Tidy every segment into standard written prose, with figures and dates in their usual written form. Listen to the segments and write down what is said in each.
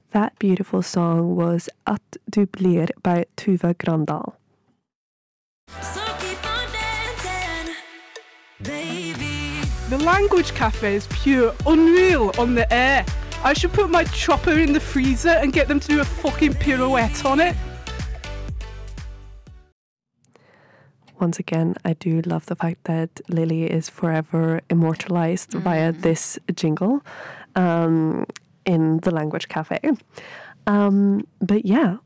That beautiful song was At du blir by Tuva Grandal. So keep on dancing, baby. The Language Cafe is pure unreal on the air. I should put my chopper in the freezer and get them to do a fucking pirouette on it. Once again, I do love the fact that Lily is forever immortalized via this jingle in the Language Cafe. But yeah,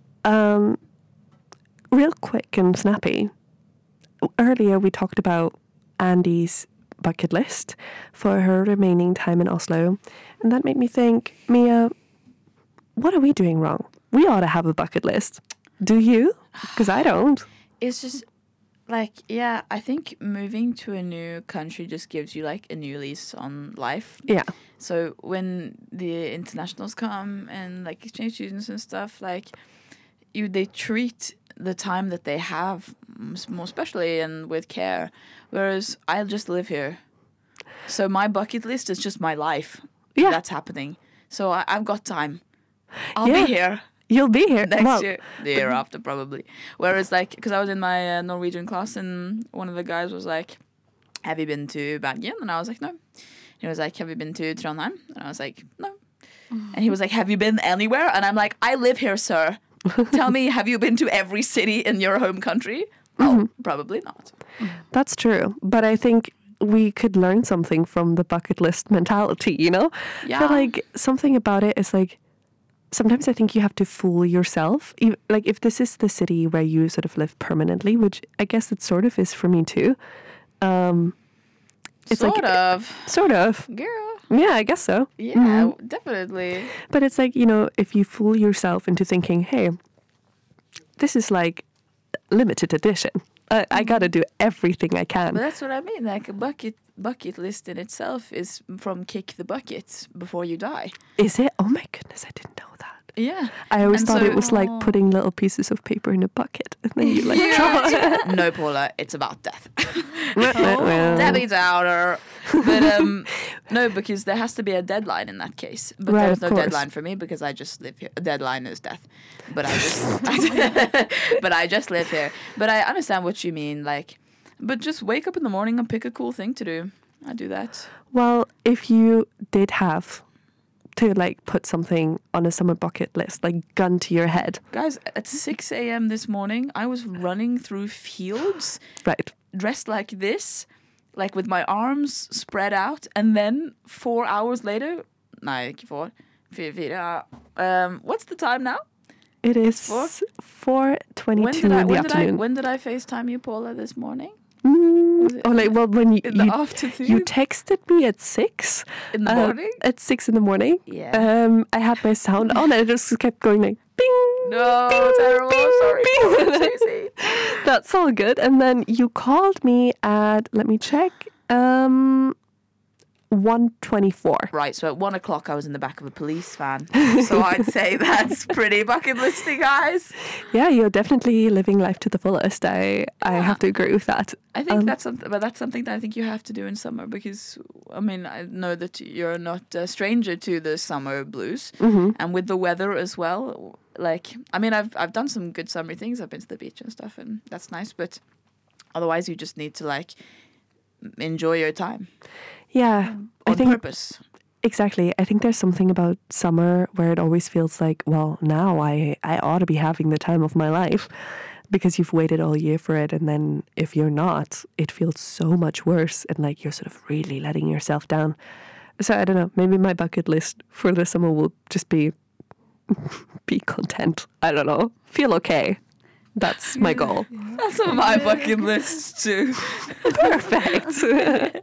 real quick and snappy. Earlier we talked about Andy's bucket list for her remaining time in Oslo. And that made me think, Mia, what are we doing wrong? We ought to have a bucket list. Do you? Because I don't. It's just like, yeah, I think moving to a new country just gives you like a new lease on life. Yeah. So when the internationals come and like exchange students and stuff, like they treat the time that they have more specially and with care, whereas I just live here. So my bucket list is just my life. Yeah. That's happening. So I've got time. I'll be here. You'll be here Next year, the year after probably. Whereas like, because I was in my Norwegian class and one of the guys was like, have you been to Bergen? And I was like, no. He was like, have you been to Trondheim? And I was like, no. And he was like, have you been anywhere? And I'm like, I live here, sir. Tell me, have you been to every city in your home country? Well, probably not. That's true. But I think we could learn something from the bucket list mentality, you know? Yeah. But like, something about it is like, sometimes I think you have to fool yourself. Like, if this is the city where you sort of live permanently, which I guess it sort of is for me too. It's Sort of. Sort of. Girl. Yeah, I guess so. Yeah, definitely. But it's like, you know, if you fool yourself into thinking, hey, this is like limited edition. I got to do everything I can. But that's what I mean. Like a bucket list in itself is from kick the bucket before you die. Is it? Oh my goodness, I didn't know that. Yeah. I always And thought so- it was like putting little pieces of paper in a bucket and then you like draw it. No, Paula, it's about death. Well. Debbie Downer. But no, because there has to be a deadline in that case. But Right, there's of no course. deadline for me because I just live here. A deadline is death. But I just but I just live here. But I understand what you mean, like, but just wake up in the morning and pick a cool thing to do. I do that. Well, if you did have to like put something on a summer bucket list, like gun to your head. Guys, at 6 a.m. this morning, I was running through fields Right. dressed like this, like with my arms spread out, and then 4 hours later, what's the time now? It is 4:22 in the afternoon. When did I FaceTime you, Paula, this morning? Oh, like, well, when you In the afternoon? you texted me at 6 In the morning? At 6 in the morning. Yeah. I had my sound on and it just kept going like bing. No, bing, terrible. bing, Sorry. bing. Tracy. That's all good. And then you called me at, let me check, 1:24. Right, so at 1 o'clock I was in the back of a police van. So I'd say that's pretty bucket listy, guys. Yeah, you're definitely living life to the fullest. I have to agree with that. I think that's something that I think you have to do in summer because, I mean, I know that you're not a stranger to the summer blues. And with the weather as well, like, I mean, I've done some good summery things. I've been to the beach and stuff, and that's nice. But otherwise, you just need to, like, enjoy your time Yeah, I on think purpose. exactly. I think there's something about summer where it always feels like, well, now I ought to be having the time of my life because you've waited all year for it. And then if you're not, it feels so much worse and like you're sort of really letting yourself down. So I don't know, maybe my bucket list for the summer will just be content. I don't know. Feel okay. That's my goal. That's on my bucket list too. Perfect.